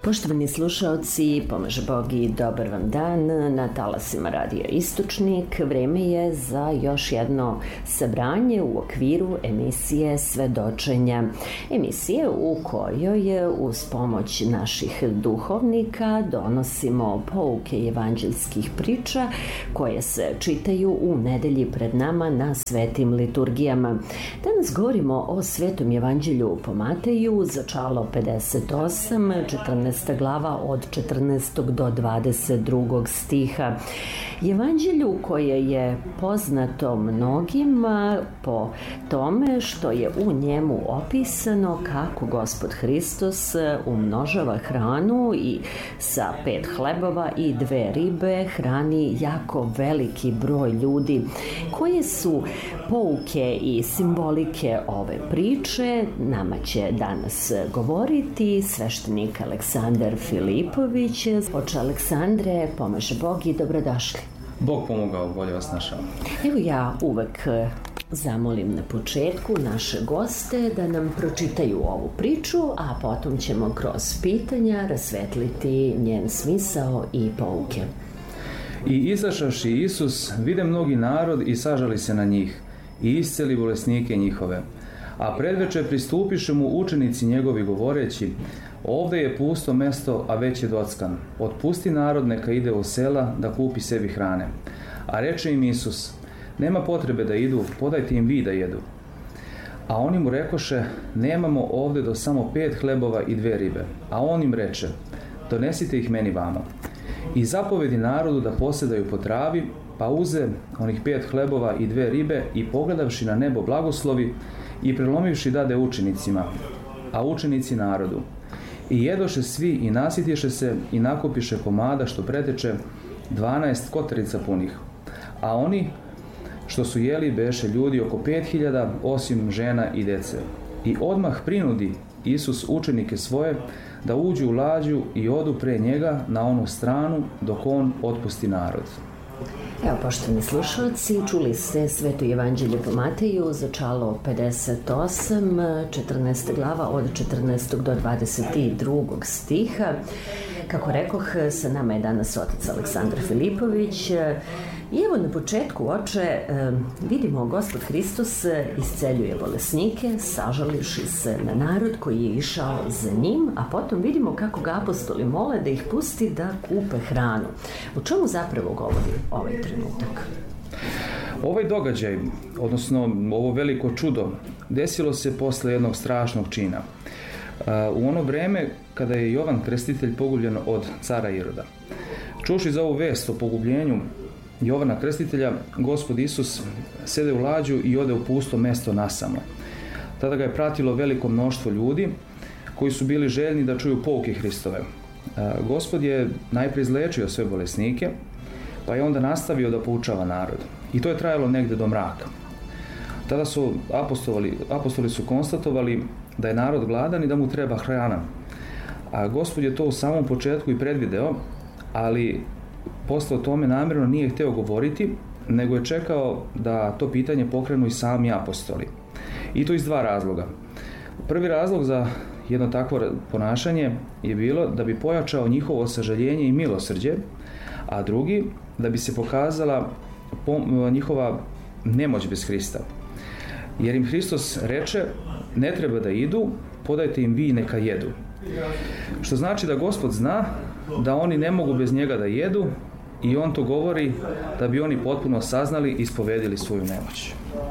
Poštovani slušaoci, pomaže Bog i dobar vam dan na talasima Radija Istočnik. Vreme je za još jedno sabranje u okviru emisije Svedočenja. Emisije u kojoj uz pomoć naših duhovnika donosimo pouke evanđelskih priča koje se čitaju u nedelji pred nama na svetim liturgijama. Danas govorimo o Svetom evanđelju po Mateju, začalo 58, 14. glava od 14. do 22. stiha. Evanđelju koje je poznato mnogima po tome što je u njemu opisano kako Gospod Hristos umnožava hranu i sa 5 hlebova i 2 ribe hrani jako veliki broj ljudi. Koje su pouke i simbolike ove priče nama će danas govoriti sveštenik Aleksandar Filipović. Oče Aleksandre, pomaže Bog i dobrodošli. Bog pomogao, bolje vas našao. Evo ja uvek zamolim na početku naše goste da nam pročitaju ovu priču, a potom ćemo kroz pitanja rasvetliti njen smisao i pouke. I izašavši Isus, vide mnogi narod i sažali se na njih i isceli bolesnike njihove. A predveče pristupiše mu učenici njegovi govoreći: ovde je pusto mesto, a već je dockan. Otpusti narod, neka ide u sela da kupi sebi hrane. A reče im Isus: nema potrebe da idu, podajte im vi da jedu. A oni mu rekoše: nemamo ovde do samo 5 hlebova i 2 ribe. A on im reče: donesite ih meni vamo. I zapovedi narodu da posedaju po travi, pa uze onih 5 hlebova i 2 ribe i pogledavši na nebo blagoslovi i prelomivši dade učenicima, a učenici narodu. I jedoše svi i nasitiše se i nakupiše komada što preteče 12 kotarica punih. A oni što su jeli beše ljudi oko 5000, osim žena i dece. I odmah prinudi Isus učenike svoje da uđu u lađu i odu pre njega na onu stranu dok on otpusti narod. Evo, poštovani slušalci, čuli ste Sveto evanđelje po Mateju, začalo 58, 14. glava od 14. do 22. stiha. Kako rekoh, sa nama je danas otac Aleksandar Filipović. I evo na početku, oče, vidimo Gospod Hristos isceljuje bolesnike, sažalivši se na narod koji je išao za njim, a potom vidimo kako ga apostoli mole da ih pusti da kupe hranu. O čemu zapravo govori ovaj trenutak? Ovaj događaj, odnosno ovo veliko čudo, desilo se posle jednog strašnog čina. U ono vreme kada je Jovan Krstitelj pogubljen od cara Iroda. Čuši za ovu vest o pogubljenju Jovana Krstitelja, Gospod Isus sede u lađu i ode u pusto mesto nasamo. Tada ga je pratilo veliko mnoštvo ljudi koji su bili željni da čuju pouke Hristove. Gospod je najprije izlečio sve bolesnike, pa je onda nastavio da poučava narod. I to je trajalo negde do mraka. Tada su apostoli su konstatovali da je narod gladan i da mu treba hrana. A Gospod je to u samom početku i predvideo, ali posle o tome namjerno nije hteo govoriti, nego je čekao da to pitanje pokrenu i sami apostoli. I to iz 2 razloga. Prvi razlog za jedno takvo ponašanje je bilo da bi pojačao njihovo sažaljenje i milosrđe, a drugi da bi se pokazala njihova nemoć bez Hrista. Jer im Hristos reče: ne treba da idu, podajte im vi neka jedu. Što znači da Gospod zna da oni ne mogu bez njega da jedu i on to govori da bi oni potpuno saznali i ispovedili svoju nemoć.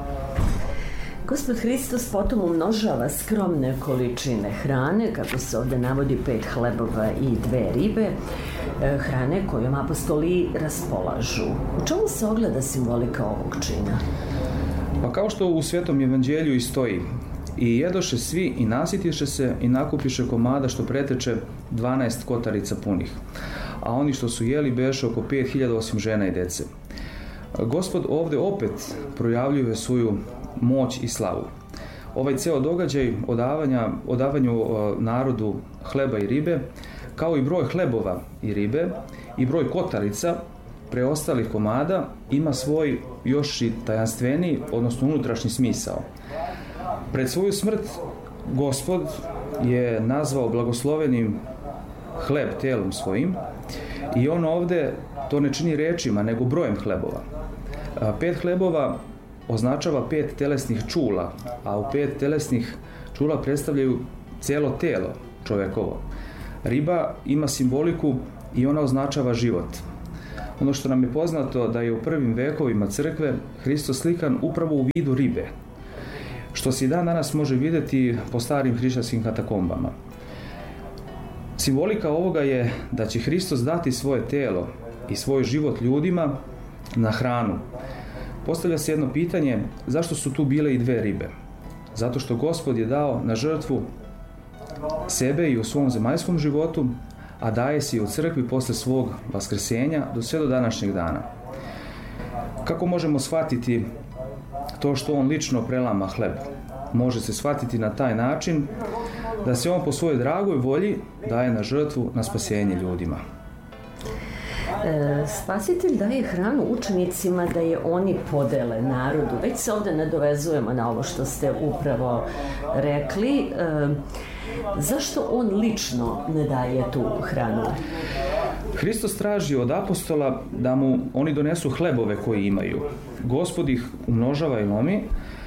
Gospod Hristos potom umnožava skromne količine hrane, kako se ovde navodi 5 hlebova i 2 ribe, hrane kojom apostoli raspolažu. U čemu se ogleda simbolika ovog čina? Pa kao što u Svetom evanđelju i stoji: i jedoše svi i nasitiše se i nakupiše komada što preteče 12 kotarica punih. A oni što su jeli beše oko 5000, osim žena i dece. Gospod ovde opet projavljuje svoju moć i slavu. Ovaj ceo događaj o davanju narodu hleba i ribe, kao i broj hlebova i ribe i broj kotarica preostalih komada, ima svoj još i tajanstveniji, odnosno unutrašnji smisao. Pred svoju smrt Gospod je nazvao blagoslovenim hleb telom svojim i on ovde to ne čini rečima, nego brojem hlebova. 5 hlebova označava 5 telesnih čula, a u 5 telesnih čula predstavljaju cijelo telo čovekovo. Riba ima simboliku i ona označava život. Ono što nam je poznato da je u prvim vekovima crkve Hristos slikan upravo u vidu ribe, što se i dan danas može vidjeti po starim hrišćanskim katakombama. Simbolika ovoga je da će Hristos dati svoje telo i svoj život ljudima na hranu. Postavlja se jedno pitanje, zašto su tu bile i 2 ribe? Zato što Gospod je dao na žrtvu sebe i u svom zemaljskom životu, a daje se i u crkvi posle svog vaskrsenja sve do današnjeg dana. Kako možemo shvatiti to što on lično prelama hleb? Može se shvatiti na taj način da se on po svojoj dragoj volji daje na žrtvu na spasenje ljudima. Spasitelj daje hranu učenicima da je oni podele narodu. Već se ovde nadovezujemo na ovo što ste upravo rekli. Zašto on lično ne daje tu hranu? Hristos traži od apostola da mu oni donesu hlebove koji imaju. Gospod ih umnožava i lomi,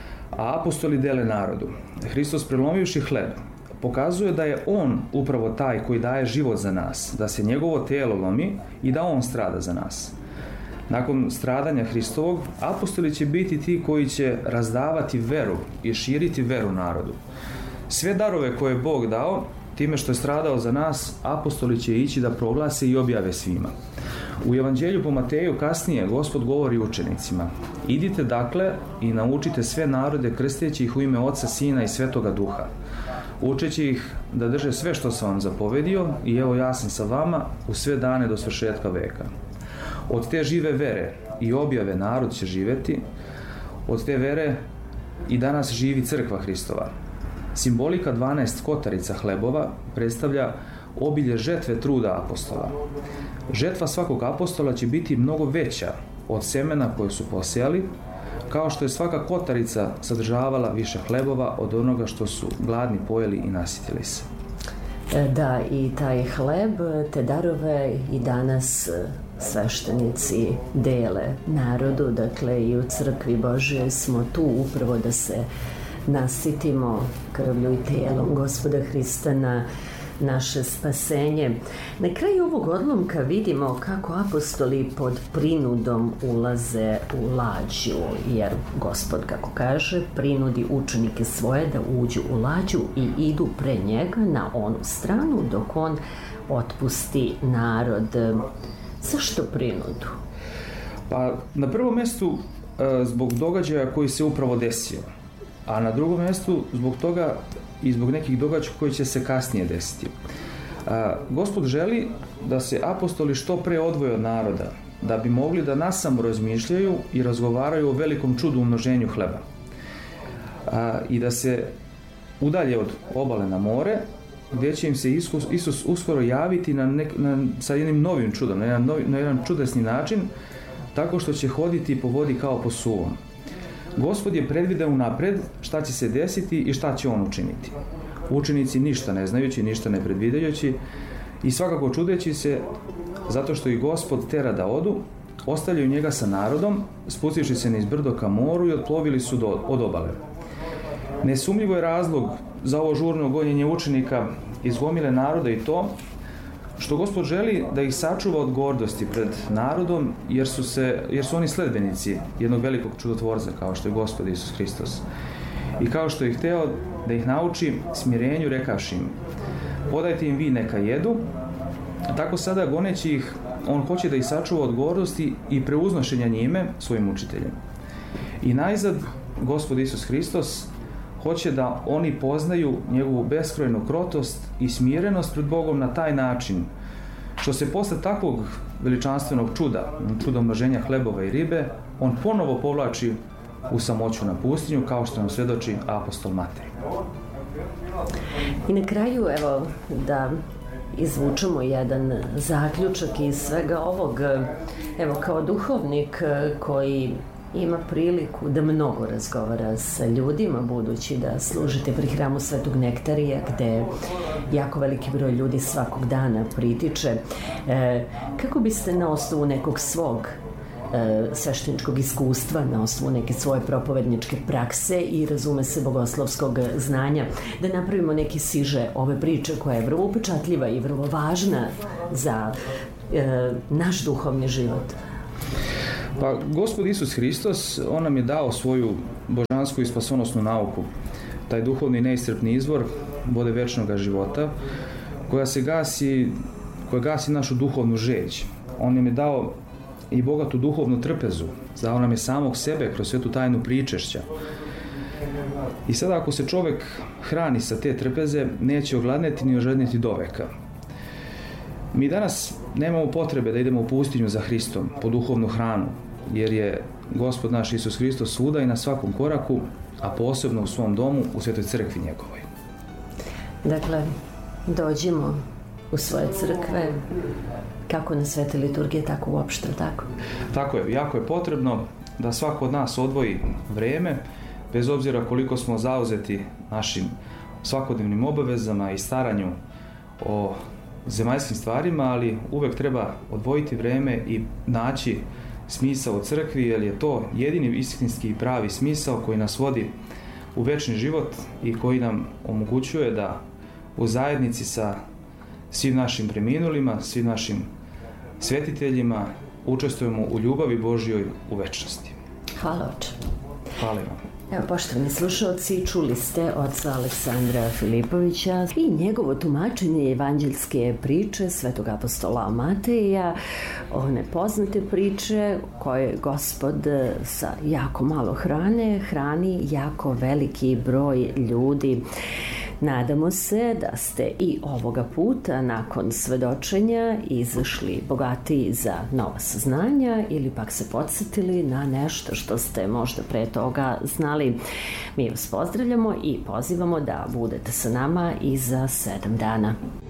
a apostoli dele narodu. Hristos prelomivši hleb pokazuje da je on upravo taj koji daje život za nas, da se njegovo telo lomi i da on strada za nas. Nakon stradanja Hristovog, apostoli će biti ti koji će razdavati veru i širiti veru narodu. Sve darove koje je Bog dao, time što je stradao za nas, apostoli će ići da proglase i objave svima. U Evanđelju po Mateju kasnije Gospod govori učenicima: idite dakle i naučite sve narode krsteći ih u ime Oca, Sina i Svetoga Duha, učeći ih da drže sve što sam vam zapovedio i evo ja sam sa vama u sve dane do svršetka veka. Od te žive vere i objave narod će živeti, od te vere i danas živi crkva Hristova. Simbolika 12 kotarica hlebova predstavlja obilje žetve truda apostola. Žetva svakog apostola će biti mnogo veća od semena koje su posejali, kao što je svaka kotarica sadržavala više hlebova od onoga što su gladni pojeli i nasitili se. Da, i taj hleb, te darove i danas sveštenici dele narodu, dakle i u crkvi Božjoj smo tu upravo da se nasitimo krvlju i telom Gospoda Hrista na naše spasenje. Na kraju ovog odlomka vidimo kako apostoli pod prinudom ulaze u lađu, jer Gospod, kako kaže, prinudi učenike svoje da uđu u lađu i idu pre njega na onu stranu dok on otpusti narod. Zašto prinudu? Pa na prvom mjestu zbog događaja koji se upravo desio, a na drugom mjestu zbog toga i zbog nekih događaja koji će se kasnije desiti. Gospod želi da se apostoli što pre odvoje od naroda, da bi mogli da nasamo razmišljaju i razgovaraju o velikom čudu umnoženju hleba. I da se udalje od obale na more, gdje će im se Isus uskoro javiti sa jednim novim čudom, na jedan čudesni način, tako što će hoditi po vodi kao po suvom. Gospod je predvideo unapred šta će se desiti i šta će on učiniti. Učenici ništa ne znajući, ništa ne predvidajući i svakako čudeći se, zato što i Gospod tera da odu, ostavljaju njega sa narodom, spustivši se niz brdo ka moru i otplovili su od obale. Nesumljivo je razlog za ovo žurno gonjenje učenika iz gomile naroda i to što Gospod želi da ih sačuva od gordosti pred narodom, jer su oni sledbenici jednog velikog čudotvorca kao što je Gospod Isus Hristos. I kao što je hteo da ih nauči smirenju, rekavši im: podajte im vi neka jedu. Tako sada goneći ih, on hoće da ih sačuva od gordosti i preuznošenja njime svojim učiteljem. I najzad Gospod Isus Hristos hoće da oni poznaju njegovu beskrajnu krotost i smirenost pred Bogom na taj način što se posle takvog veličanstvenog čuda množenja hlebova i ribe, on ponovo povlači u samoću na pustinju, kao što nam svedoči apostol Matej. I na kraju, evo, da izvučemo jedan zaključak iz svega ovog. Evo, kao duhovnik koji ima priliku da mnogo razgovara sa ljudima, budući da služite pri hramu Svetog Nektarija, gde jako veliki broj ljudi svakog dana pritiče. Kako biste na osnovu nekog svog svešteničkog iskustva, na osnovu neke svoje propovedničke prakse i razume se bogoslovskog znanja, da napravimo neki siže ove priče koja je vrlo upečatljiva i vrlo važna za naš duhovni život? Pa, Gospod Isus Hristos, on nam je dao svoju božansku i spasonosnu nauku, taj duhovni neiscrpni izvor vode večnog života, koja gasi našu duhovnu žeđ. On nam je dao i bogatu duhovnu trpezu, dao nam je samog sebe kroz svetu tajnu pričešća. I sada ako se čovek hrani sa te trpeze, neće ogladneti ni ožedniti do veka. Mi danas nemamo potrebe da idemo u pustinju za Hristom po duhovnu hranu, jer je Gospod naš Isus Hristos svuda i na svakom koraku, a posebno u svom domu, u svetoj crkvi njegovoj. Dakle, dođimo u svoje crkve, kako na svete liturgije, tako uopšte, tako? Tako je, jako je potrebno da svako od nas odvoji vreme, bez obzira koliko smo zauzeti našim svakodnevnim obavezama i staranju o zemaljskim stvarima, ali uvek treba odvojiti vreme i naći smisao u crkvi, jer je to jedini istinski i pravi smisao koji nas vodi u večni život i koji nam omogućuje da u zajednici sa svim našim preminulima, svim našim svetiteljima učestvujemo u ljubavi Božjoj u večnosti. Hvala, oče. Hvala vam. Evo, poštovani slušalci, čuli ste oca Aleksandra Filipovića i njegovo tumačenje evanđeljske priče svetog apostola Mateja, one poznate priče koje Gospod sa jako malo hrane hrani jako veliki broj ljudi. Nadamo se da ste i ovoga puta nakon svedočenja izašli bogatiji za nova saznanja ili pak se podsjetili na nešto što ste možda pre toga znali. Mi vas pozdravljamo i pozivamo da budete sa nama i za 7 dana.